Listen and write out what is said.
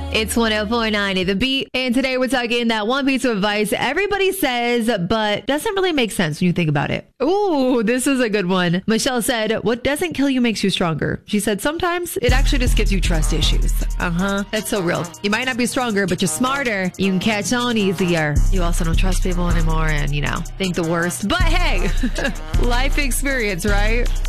It's 104.9 The Beat. And today we're talking that one piece of advice everybody says, but doesn't really make sense when you think about it. Ooh, this is a good one. Michelle said, what doesn't kill you makes you stronger. She said, sometimes it actually just gives you trust issues. That's so real. You might not be stronger, but you're smarter. You can catch on easier. You also don't trust people anymore and, think the worst. But hey, life experience, right?